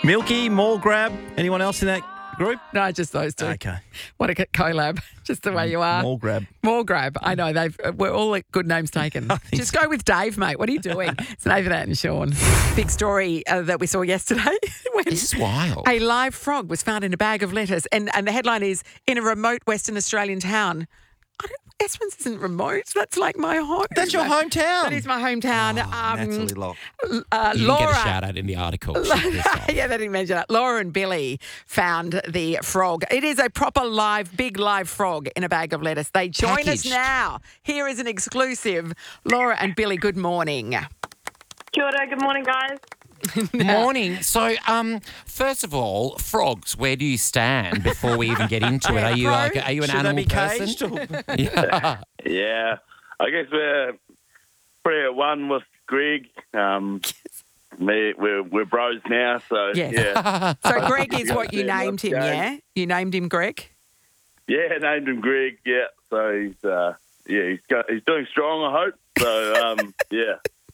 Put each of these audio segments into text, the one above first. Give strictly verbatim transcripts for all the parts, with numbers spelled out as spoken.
Milky, more grab. Anyone else in that group? No, just those two. Okay. What a collab. Just the way you are. More grab. More grab. I know. They've we're all good names taken. Just go with Dave, mate. What are you doing? It's Nathan and Sean. Big story uh, that we saw yesterday. when This is wild. A live frog was found in a bag of lettuce. And, and the headline is, in a remote Western Australian town. I don't, Esperance isn't remote. That's like my home. That's your hometown. That is my hometown. Oh, um, Natalie Locke. uh, You Laura. didn't get a shout out in the article. Yeah, they didn't mention that. Laura and Billy found the frog. It is a proper live, big live frog in a bag of lettuce. They join Packaged. us now. Here is an exclusive. Laura and Billy, good morning. Kia ora, good morning, guys. Morning. So, um, first of all, frogs, where do you stand before we even get into it? Are you Bro, like, are you an Should animal they be person? caged? Or- Yeah. Yeah, I guess we're pretty at one with Greg. Um, me, we're we're bros now, so Yes. yeah, So Greg is what you Yeah, named him, yeah. yeah? You named him Greg? yeah, named him Greg. Yeah, so he's uh, yeah he's got, he's doing strong. I hope. So um, yeah.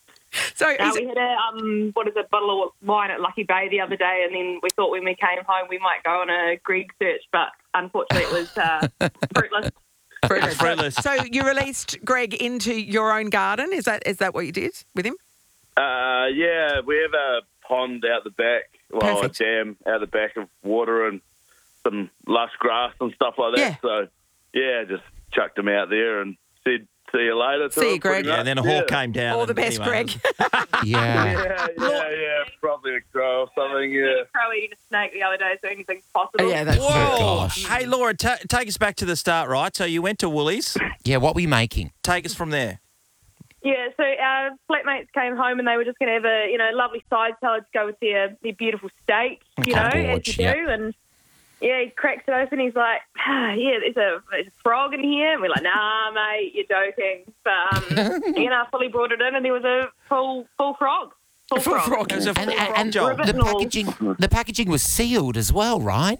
So Uh, is we it, had a um, what is it, bottle of wine at Lucky Bay the other day, and then we thought when we came home we might go on a Greg search, but unfortunately it was uh, fruitless. fruitless. Fruitless. So you released Greg into your own garden? Is that is that what you did with him? Uh, yeah, we have a pond out the back, well, Perfect. a dam out the back of water and some lush grass and stuff like that. Yeah. So yeah, just chucked him out there and said, "See you later." to See you, him, pretty Greg. Yeah, much. and then a hawk came down. All the and best, anyway, Greg. Yeah. Yeah, yeah, yeah, probably a crow or something. Yeah. Crow eating a snake the other day, so anything's possible. Yeah, that's Whoa! gosh. Hey, Laura, ta take us back to the start, right? So you went to Woolies. Yeah, what were you making? Take us from there. Yeah, so our flatmates came home and they were just going to have a, you know, lovely side salad to go with their, their beautiful steak, you know, Gorge, as you yeah. do. And, yeah, he cracks it open. He's like, ah, yeah, there's a, there's a frog in here. And we're like, nah, mate, you're joking. But, um, you know, fully brought it in and there was a full full frog. Full, Full frog. frog. It was a And, full and, frog and job. the Ribbit and all. packaging, the packaging was sealed as well, right?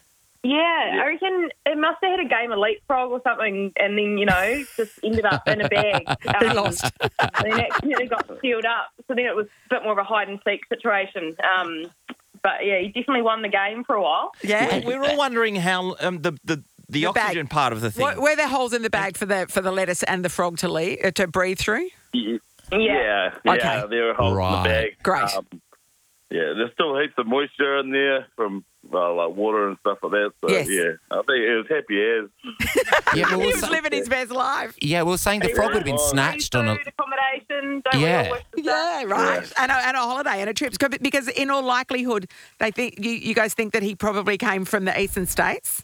Yeah, I reckon it must have had a game of leapfrog or something and then, you know, just ended up in a bag. He Um, lost. and then accidentally got sealed up. So then it was a bit more of a hide and seek situation. Um, but yeah, he definitely won the game for a while. Yeah. We were all wondering how um, the, the, the, The bag. oxygen part of the thing. What, were there holes in the bag for the for the lettuce and the frog to leave, uh, to breathe through? Yeah, Yeah. yeah, yeah Okay. there are holes in Right. the bag. Great. Um, yeah, there's still heaps of moisture in there from well, like water and stuff like that. So Yes. yeah, I think it was happy as. Yeah, well, He we're was sa- living his best life. yeah, we were saying the frog would have been was. snatched on a. Food, accommodation, don't Yeah. we all wish for Yeah, that? right. And, a, and a holiday and a trip. Because in all likelihood, they think you, you guys think that he probably came from the eastern states.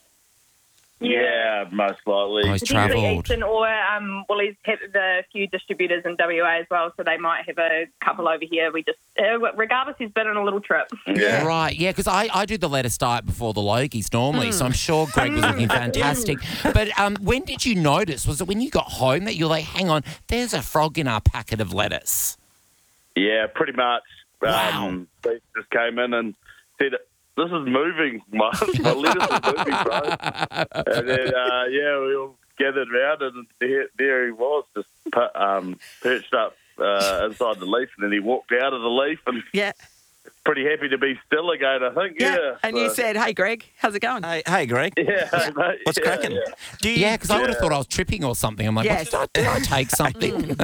Yeah, most likely. Oh, he's Potentially travelled. Eastern or um, Woolies have the few distributors in W A as well, so they might have a couple over here. We just, uh, regardless, he's been on a little trip. Yeah. Right, yeah, because I, I do the lettuce diet before the Logies normally, so I'm sure Greg was Mm. looking fantastic. But um, when did you notice? Was it when you got home that you're like, hang on, there's a frog in our packet of lettuce? Yeah, pretty much. Wow. Um, they just came in and said, "This is moving. My, my lettuce is moving, bro." And then, uh, yeah, we all gathered around and there, there he was, just pu- um, perched up uh, inside the leaf, and then he walked out of the leaf and Yeah. pretty happy to be still again, I think. Yeah. Yeah. And you So- said, hey, Greg, how's it going? Hey, hey, Greg. Yeah, mate, What's yeah, cracking? yeah. Do you, Yeah, because I would have Yeah. thought I was tripping or something. I'm like, Yes. what, did, I, did I take something?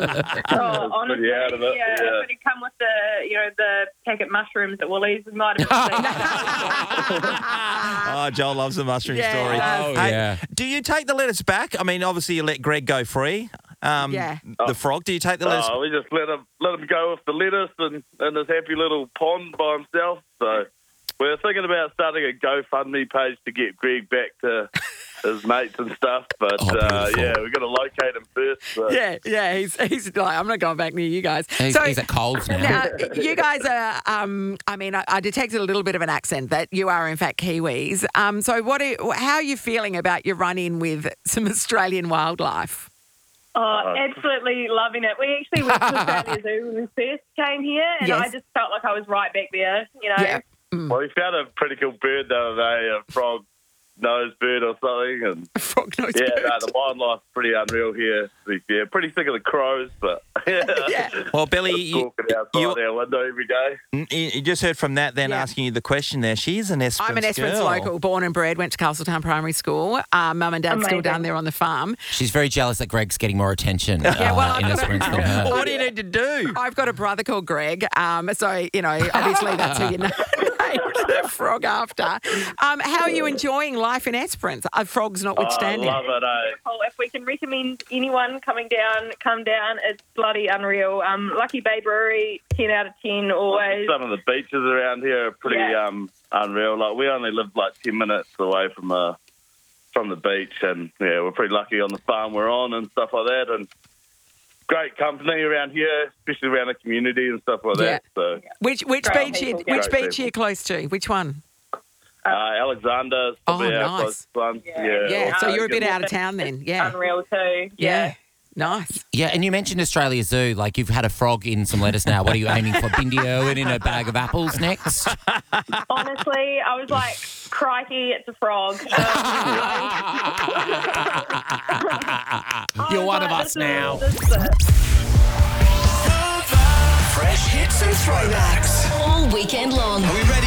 Oh, honestly, pretty out of it, yeah, yeah. if it had come with the, you know, the packet mushrooms at Woolies, we might have been Oh, Joel loves the mushroom Yeah, story. he does. Oh, Hey, yeah. Do you take the lettuce back? I mean, obviously you let Greg go free. Um, Yeah. The frog. Do you take the lettuce? Oh, we just let him let him go with the lettuce and, and his happy little pond by himself. So we're thinking about starting a GoFundMe page to get Greg back to his mates and stuff. But Oh, uh, beautiful. yeah, we've got to locate him first. So. Yeah, yeah. He's he's like, I'm not going back near you guys. He's, so he's at Coles now. now, you guys are. Um, I mean, I, I detected a little bit of an accent that you are in fact Kiwis. Um, so what? Are, how are you feeling about your run-in with some Australian wildlife? Oh, absolutely loving it. We actually went to Australia Zoo when we first came here, and Yes. I just felt like I was right back there, you know. Yeah. Well, we found a pretty cool bird the other day, a frog, nose bird or something. And Frog nose yeah, bird. no, the wildlife's pretty unreal here. To be fair. Pretty sick of the crows, but Yeah. Well, Billy, you, walking outside you, our window every day. you just heard from Nat then Yeah. asking you the question there. She's an Esperance I'm an Esperance girl. local, born and bred, went to Castletown Primary School. Um, Mum and Dad's still Amazing. down there on the farm. She's very jealous that Greg's getting more attention uh, Yeah, well, I've in got a- Esperance than Well, her. what do you need to do? I've got a brother called Greg, um, so, you know, obviously that's who you know. The frog after. Um, how are you enjoying life in Esperance? Uh, frogs I notwithstanding. love it, eh? Oh, if we can recommend anyone coming down, come down. It's bloody unreal. Um, Lucky Bay Brewery, ten out of ten always. Some of the beaches around here are pretty Yeah. um, unreal. Like we only live like ten minutes away from uh, from the beach, and yeah, we're pretty lucky on the farm we're on and stuff like that. And great company around here, especially around the community and stuff like Yeah. that. So Which which Great beach you, people. which Great beach are you close to? Which one? uh, Alexander's probably Oh, our nice. closest one. Yeah. Yeah, Yeah, so also you're a bit good- out of town then. Yeah. Unreal too. Yeah. Nice. Yeah, and you mentioned Australia Zoo. Like, you've had a frog in some lettuce now. What are you aiming for? Bindi Irwin in a bag of apples next? Honestly, I was like, crikey, it's a frog. Um, You're I was one of like, us this is- now. this is it. Fresh hits and throwbacks. All weekend long. Are we ready